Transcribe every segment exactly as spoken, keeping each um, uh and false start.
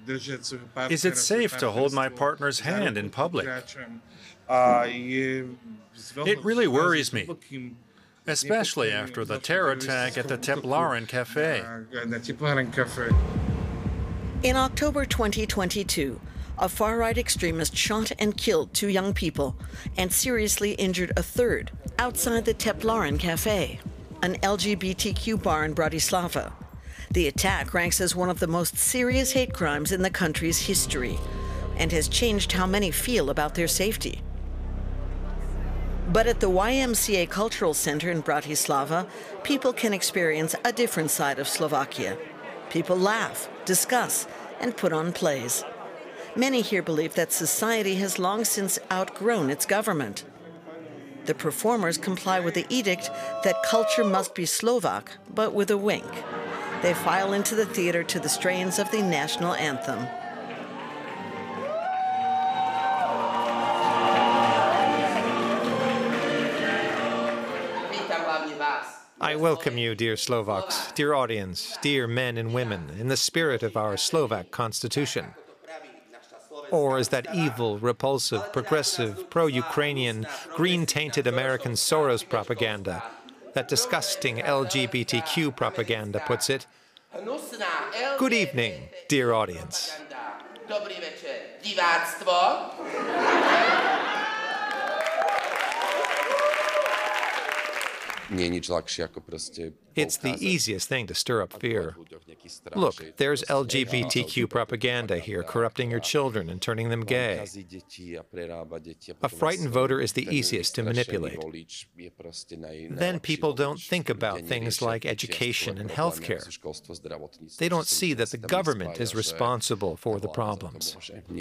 Is it safe to hold my partner's hand in public? It really worries me, especially after the terror attack at the Teplaren Cafe. In October twenty twenty-two, a far-right extremist shot and killed two young people and seriously injured a third outside the Teplaren Cafe, an L G B T Q bar in Bratislava. The attack ranks as one of the most serious hate crimes in the country's history and has changed how many feel about their safety. But at the Y M C A Cultural Center in Bratislava, people can experience a different side of Slovakia. People laugh, discuss, and put on plays. Many here believe that society has long since outgrown its government. The performers comply with the edict that culture must be Slovak, but with a wink. They file into the theater to the strains of the national anthem. I welcome you, dear Slovaks, dear audience, dear men and women, in the spirit of our Slovak Constitution. Or as that evil, repulsive, progressive, pro-Ukrainian, green-tainted American Soros propaganda, that disgusting L G B T Q propaganda puts it, good evening, dear audience. It's the easiest thing to stir up fear. Look, there's L G B T Q propaganda here corrupting your children and turning them gay. A frightened voter is the easiest to manipulate. Then people don't think about things like education and healthcare. They don't see that the government is responsible for the problems.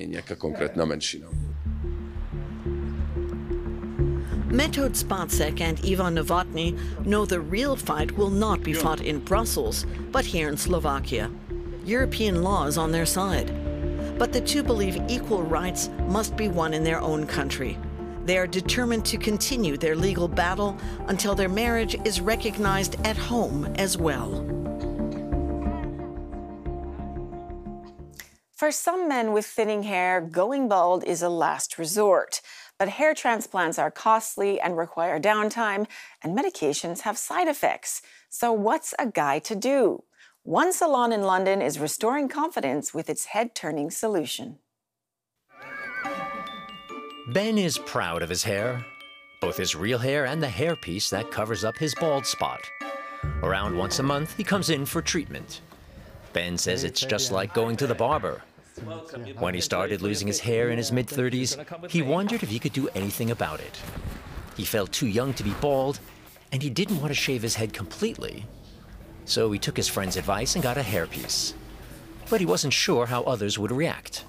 Metod Spacek and Ivan Novotny know the real fight will not be fought in Brussels, but here in Slovakia. European law is on their side. But the two believe equal rights must be won in their own country. They are determined to continue their legal battle until their marriage is recognized at home as well. For some men with thinning hair, going bald is a last resort. But hair transplants are costly and require downtime, and medications have side effects. So what's a guy to do? One salon in London is restoring confidence with its head-turning solution. Ben is proud of his hair, both his real hair and the hairpiece that covers up his bald spot. Around once a month, he comes in for treatment. Ben says it's just like going to the barber. When he started losing his hair in his mid thirties, he wondered if he could do anything about it. He felt too young to be bald, and he didn't want to shave his head completely. So he took his friend's advice and got a hairpiece. But he wasn't sure how others would react.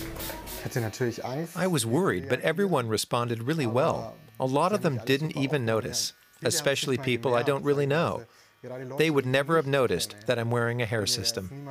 I was worried, but everyone responded really well. A lot of them didn't even notice, especially people I don't really know. They would never have noticed that I'm wearing a hair system.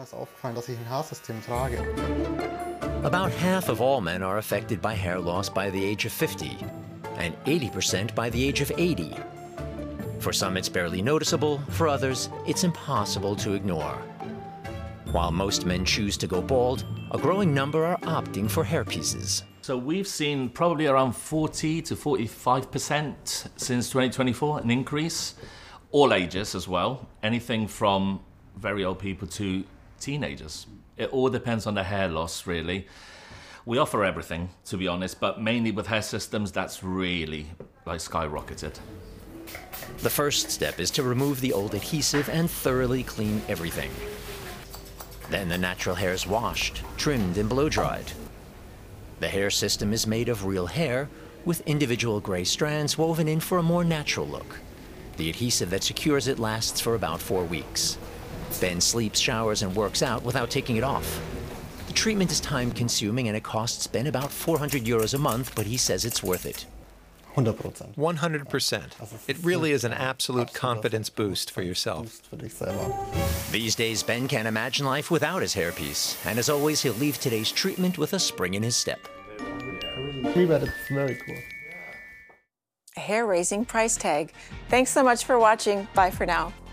About half of all men are affected by hair loss by the age of fifty, and eighty percent by the age of eighty. For some, it's barely noticeable. For others, it's impossible to ignore. While most men choose to go bald, a growing number are opting for hairpieces. So we've seen probably around forty to forty-five percent since twenty twenty-four, an increase. All ages as well, anything from very old people to teenagers. It all depends on the hair loss, really. We offer everything, to be honest, but mainly with hair systems, that's really like skyrocketed. The first step is to remove the old adhesive and thoroughly clean everything. Then the natural hair is washed, trimmed, and blow-dried. The hair system is made of real hair, with individual gray strands woven in for a more natural look. The adhesive that secures it lasts for about four weeks. Ben sleeps, showers, and works out without taking it off. The treatment is time-consuming and it costs Ben about four hundred euros a month, but he says it's worth it. one hundred percent. It really is an absolute confidence boost for yourself. These days, Ben can't imagine life without his hairpiece. And as always, he'll leave today's treatment with a spring in his step. It's very cool. A hair-raising price tag. Thanks so much for watching. Bye for now.